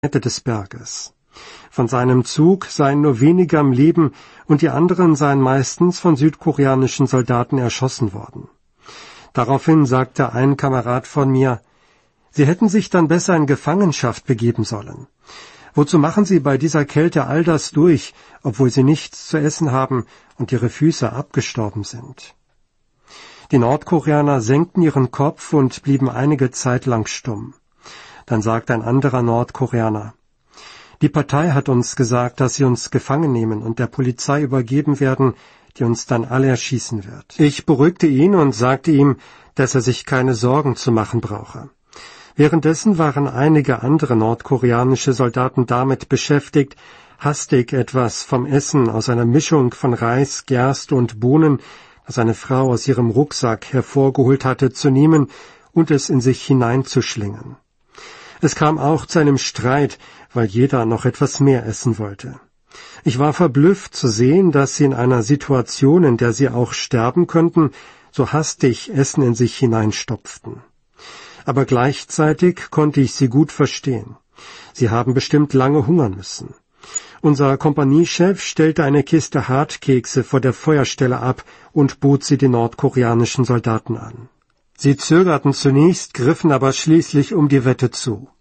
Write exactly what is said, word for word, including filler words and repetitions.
Mitte des Berges. Von seinem Zug seien nur wenige am Leben und die anderen seien meistens von südkoreanischen Soldaten erschossen worden. Daraufhin sagte ein Kamerad von mir, Sie hätten sich dann besser in Gefangenschaft begeben sollen. Wozu machen Sie bei dieser Kälte all das durch, obwohl Sie nichts zu essen haben und Ihre Füße abgestorben sind? Die Nordkoreaner senkten ihren Kopf und blieben einige Zeit lang stumm. Dann sagte ein anderer Nordkoreaner, die Partei hat uns gesagt, dass sie uns gefangen nehmen und der Polizei übergeben werden, die uns dann alle erschießen wird. Ich beruhigte ihn und sagte ihm, dass er sich keine Sorgen zu machen brauche. Währenddessen waren einige andere nordkoreanische Soldaten damit beschäftigt, hastig etwas vom Essen aus einer Mischung von Reis, Gerste und Bohnen, das eine Frau aus ihrem Rucksack hervorgeholt hatte, zu nehmen und es in sich hineinzuschlingen. Es kam auch zu einem Streit, weil jeder noch etwas mehr essen wollte. Ich war verblüfft zu sehen, dass sie in einer Situation, in der sie auch sterben könnten, so hastig Essen in sich hineinstopften. Aber gleichzeitig konnte ich sie gut verstehen. Sie haben bestimmt lange hungern müssen. Unser Kompaniechef stellte eine Kiste Hartkekse vor der Feuerstelle ab und bot sie den nordkoreanischen Soldaten an. Sie zögerten zunächst, griffen aber schließlich um die Wette zu.